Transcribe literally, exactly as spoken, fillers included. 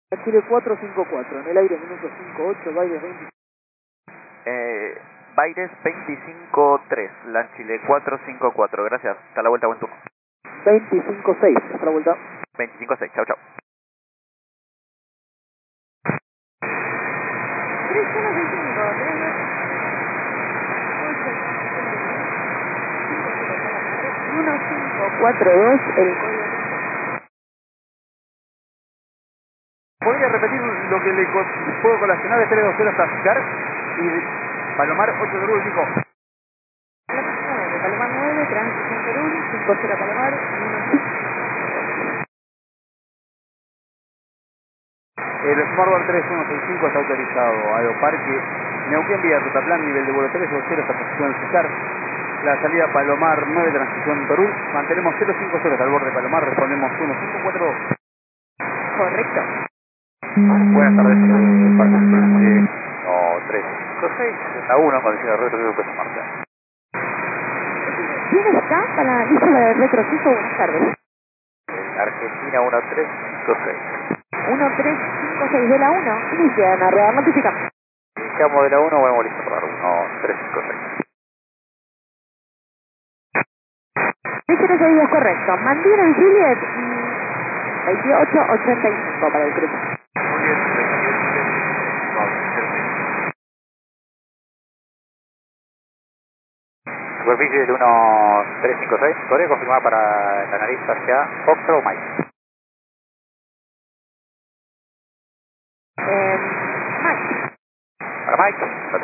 Chile cuatro cinco cuatro, en el aire minuto cinco ocho, Baires veinte. Eh, Baires veinticinco tres, LAN Chile cuatro cinco cuatro, gracias. Hasta la vuelta, buen turno. veinticinco seis, hasta la vuelta. veinticinco seis, chau chau. tres uno seis cinco, uno cinco cuatro dos, el código. ¿Podría repetir lo que le co puedo colacionar de tres dos cero hasta Cicar y Palomar ocho de Perú, dijo? nueve, Palomar nueve, transición Perú, cinco cero Palomar, uno. El Smartboard tres uno seis cinco está autorizado. Aeroparque Neuquén vía Rutaplan, nivel de vuelo tres dos cero hasta posición Cicar. La salida Palomar nueve, transición Perú. Mantenemos cero cinco cero hasta el borde de Palomar, respondemos uno cinco cuatro dos. Correcto. Buenas tardes, eh, Parque Express, no, tres cinco seis, setenta y uno, condición de retroceso, puesta en marcha. ¿Quién está para listo para el retroceso? Buenas tardes. Argentina uno tres cinco seis. uno tres cinco seis de la uno, inicia en la rueda, notificamos. Iniciamos de la uno, bueno, listo para uno tres cinco seis. cero seis es correcto. Mantiene el Juliet veintiocho ochenta y cinco para el cruce. Superficie del uno tres cinco seis, ¿podría confirmar para la nariz hacia Foxtrot o Mike? Eh, Mike. Para Mike.